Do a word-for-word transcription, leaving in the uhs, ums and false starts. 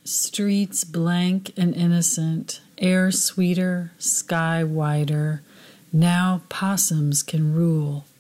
Streets blank and innocent, air sweeter, sky wider. Now possums can rule.